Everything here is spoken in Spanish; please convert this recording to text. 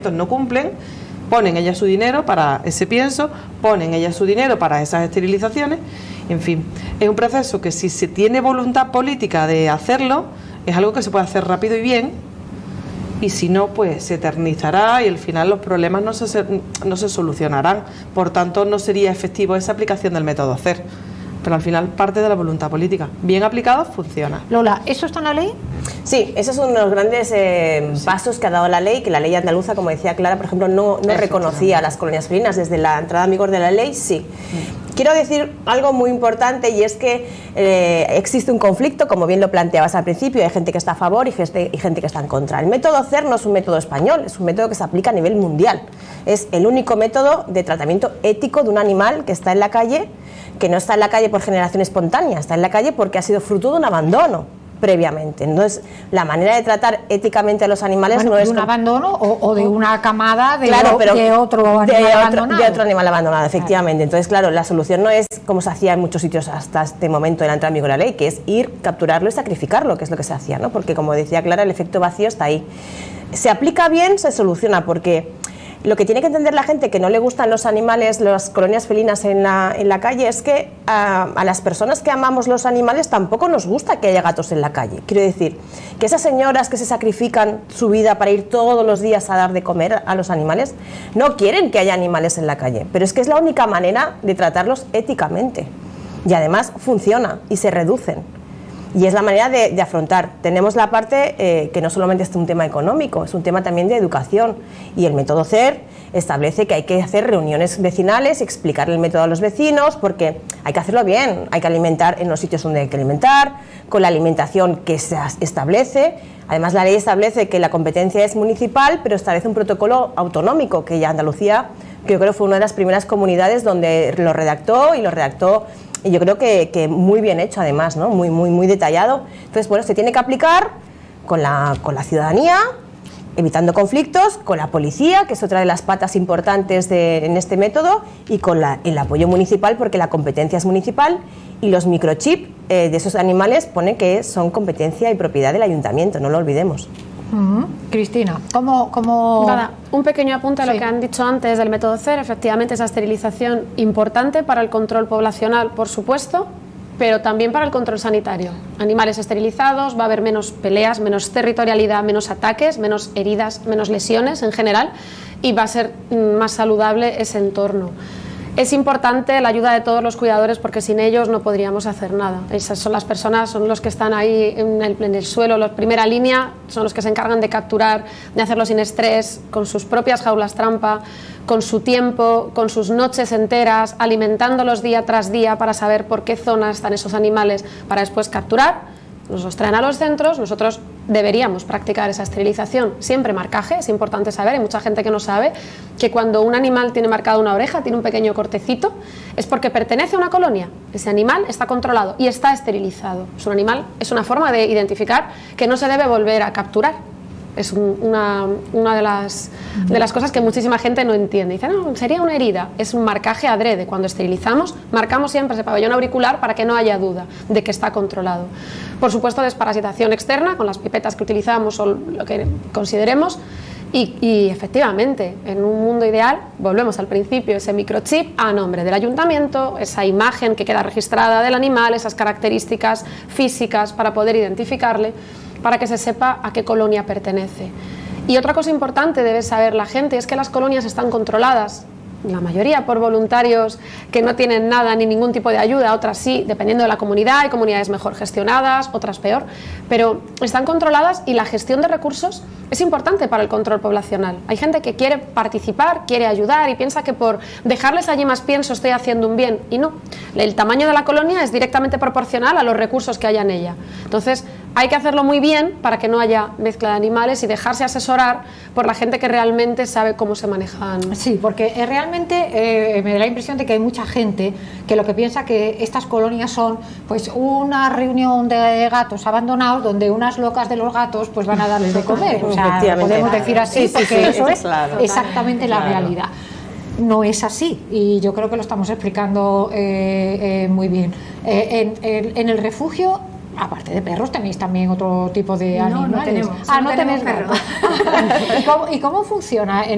no cumplen, ponen ellas su dinero para ese pienso, ponen ellas su dinero para esas esterilizaciones, en fin, es un proceso que si se tiene voluntad política de hacerlo, es algo que se puede hacer rápido y bien, y si no, pues se eternizará y al final los problemas no se solucionarán, por tanto no sería efectivo esa aplicación del método CER. Pero al final parte de la voluntad política. Bien aplicado, funciona. Lola, ¿eso está en la ley? Sí, esos son unos grandes pasos que ha dado la ley, que la ley andaluza, como decía Clara, por ejemplo, no reconocía a las colonias felinas. Desde la entrada en vigor de la ley, sí. Quiero decir algo muy importante, y es que existe un conflicto, como bien lo planteabas al principio, hay gente que está a favor y gente que está en contra. El método CER no es un método español, es un método que se aplica a nivel mundial. Es el único método de tratamiento ético de un animal que está en la calle, que no está en la calle por generación espontánea, está en la calle porque ha sido fruto de un abandono previamente. Entonces, la manera de tratar éticamente a los animales no es de un abandono o de una camada de, claro, de otro animal abandonado. De otro animal abandonado, efectivamente. Entonces, claro, la solución no es como se hacía en muchos sitios hasta este momento de la entrada en vigor de la ley, que es ir, capturarlo y sacrificarlo, que es lo que se hacía, ¿no? Porque, como decía Clara, el efecto vacío está ahí. Se aplica bien, se soluciona, porque lo que tiene que entender la gente que no le gustan los animales, las colonias felinas en la calle, es que a las personas que amamos los animales tampoco nos gusta que haya gatos en la calle. Quiero decir, que esas señoras que se sacrifican su vida para ir todos los días a dar de comer a los animales, no quieren que haya animales en la calle, pero es que es la única manera de tratarlos éticamente. Y además funciona y se reducen. Y es la manera de afrontar. Tenemos la parte que no solamente es un tema económico, es un tema también de educación. Y el método CER establece que hay que hacer reuniones vecinales, explicar el método a los vecinos, porque hay que hacerlo bien, hay que alimentar en los sitios donde hay que alimentar, con la alimentación que se establece. Además, la ley establece que la competencia es municipal, pero establece un protocolo autonómico, que ya Andalucía, que yo creo fue una de las primeras comunidades donde lo redactó, y yo creo que muy bien hecho, además, ¿no? Muy detallado. Entonces, bueno, se tiene que aplicar con la ciudadanía, evitando conflictos, con la policía, que es otra de las patas importantes en este método, y con el apoyo municipal, porque la competencia es municipal, y los microchips de esos animales pone que son competencia y propiedad del ayuntamiento, no lo olvidemos. Cristina, ¿cómo...? Nada, un pequeño apunte a lo que han dicho antes del método CER. Efectivamente, esa esterilización importante para el control poblacional, por supuesto, pero también para el control sanitario. Animales esterilizados, va a haber menos peleas, menos territorialidad, menos ataques, menos heridas, menos lesiones en general, y va a ser más saludable ese entorno. Es importante la ayuda de todos los cuidadores, porque sin ellos no podríamos hacer nada. Esas son las personas, son los que están ahí en el suelo, la primera línea, son los que se encargan de capturar, de hacerlo sin estrés, con sus propias jaulas trampa, con su tiempo, con sus noches enteras, alimentándolos día tras día para saber por qué zona están esos animales, para después capturar. Nos los traen a los centros, nosotros deberíamos practicar esa esterilización, siempre marcaje. Es importante saber, hay mucha gente que no sabe que cuando un animal tiene marcada una oreja, tiene un pequeño cortecito, es porque pertenece a una colonia. Ese animal está controlado y está esterilizado. Es un animal, es una forma de identificar que no se debe volver a capturar. Es una de las cosas que muchísima gente no entiende. Dice, no, sería una herida. Es un marcaje adrede. Cuando esterilizamos, marcamos siempre ese pabellón auricular para que no haya duda de que está controlado. Por supuesto, desparasitación externa, con las pipetas que utilizamos o lo que consideremos. Y efectivamente, en un mundo ideal, volvemos al principio, ese microchip a nombre del ayuntamiento, esa imagen que queda registrada del animal, esas características físicas para poder identificarle, para que se sepa a qué colonia pertenece. Y otra cosa importante debe saber la gente es que las colonias están controladas, la mayoría por voluntarios que no tienen nada ni ningún tipo de ayuda, otras sí, dependiendo de la comunidad, hay comunidades mejor gestionadas, otras peor, pero están controladas y la gestión de recursos es importante para el control poblacional. Hay gente que quiere participar, quiere ayudar y piensa que por dejarles allí más pienso estoy haciendo un bien, y no. El tamaño de la colonia es directamente proporcional a los recursos que haya en ella. Entonces, hay que hacerlo muy bien para que no haya mezcla de animales y dejarse asesorar por la gente que realmente sabe cómo se manejan. Sí, porque realmente me da la impresión de que hay mucha gente que lo que piensa que estas colonias son pues una reunión de gatos abandonados donde unas locas de los gatos pues van a darles de comer. O sea, podemos decir así, porque eso es exactamente la realidad. No es así, y yo creo que lo estamos explicando muy bien. En el refugio, aparte de perros, tenéis también otro tipo de animales. No tenemos. No tenéis perros. ¿Y cómo funciona?